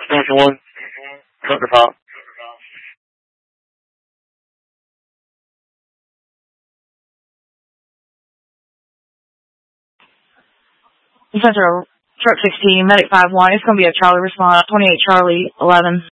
Station 1. Dr. Pop. Central, truck 16, medic 5-1. It's going to be a Charlie response, 28 Charlie 11.